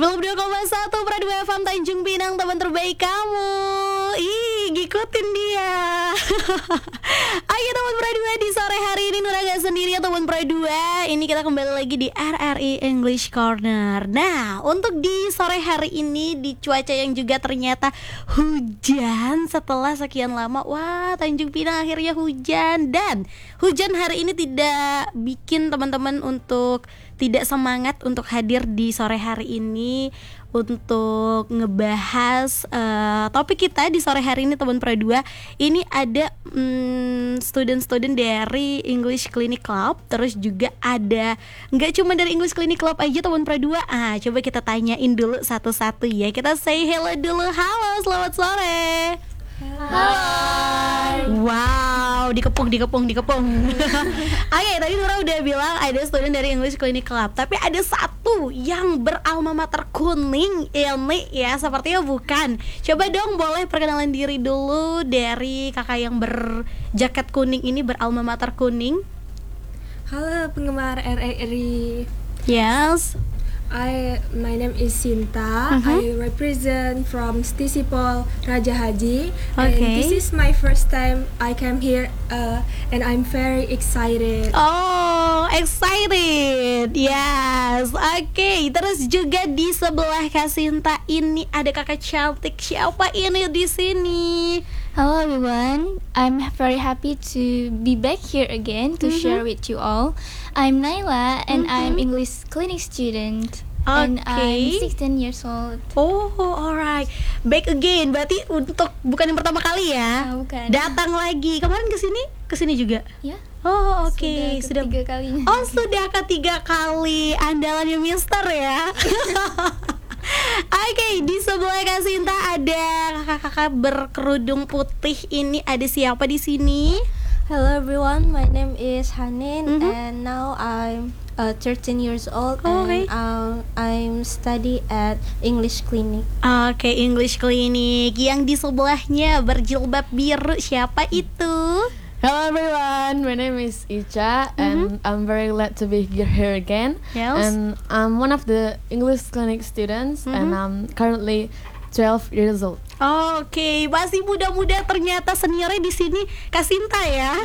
92,1 Pradu FM Tanjung Pinang, teman terbaik kamu. Ih, ngikutin dia. Ayo teman Pradua, di sore hari ini Nura gak sendiri ya teman Pradua. Ini kita kembali lagi di RRI English Corner. Nah, untuk di sore hari ini di cuaca yang juga ternyata hujan setelah sekian lama. Wah, Tanjung Pinang akhirnya hujan. Dan hujan hari ini tidak bikin teman-teman untuk tidak semangat untuk hadir di sore hari ini untuk ngebahas topik kita di sore hari ini teman Pradua. Ini ada student-student dari English Clinic Club. Terus juga ada, nggak cuma dari English Clinic Club aja teman Pradua. Coba kita tanyain dulu satu-satu ya. Kita say hello dulu. Halo, selamat sore. Hai. Wow, dikepung. Oke, tadi Nura udah bilang ada student dari English Clinic Club. Tapi ada satu yang beralma mater kuning ini ya, sepertinya bukan. Coba dong boleh perkenalan diri dulu dari kakak yang berjaket kuning ini, beralma mater kuning. Halo penggemar RRI. Yes. My name is Sinta. I represent from Stisipol Raja Haji. And this is my first time I came here, and I'm very excited. Oh, excited. Yes. Oke, terus juga di sebelah Kak Sinta ini ada kakak cantik. Siapa ini di sini? Hello everyone, I'm very happy to be back here again to share with you all. I'm Naila and I'm English clinic student. And I'm 16 years old. Oh, alright. Back again, berarti untuk bukan yang pertama kali ya? Bukan. Datang lagi. Kemarin kesini juga? Ya. Oh, oke. Sudah ketiga kalinya. Oh, sudah ketiga kali. Andalannya Mister ya. Oke, di sebelah Kak Sinta ada kakak-kakak berkerudung putih. Ini ada siapa di sini? Hello everyone, my name is Hanin, and now I'm 13 years old, and I'm study at English Clinic. Oke, English Clinic. Yang di sebelahnya berjilbab biru, siapa itu? Hello everyone, my name is Icha, and I'm very glad to be here again. Yes. And I'm one of the English Clinic students, and I'm currently 12 years old. Oke, masih muda-muda ternyata, seniornya di sini Kak Sinta ya.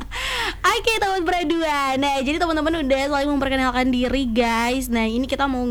Oke, teman Pradua. Nah, jadi teman-teman udah saling memperkenalkan diri guys. Nah, ini kita mau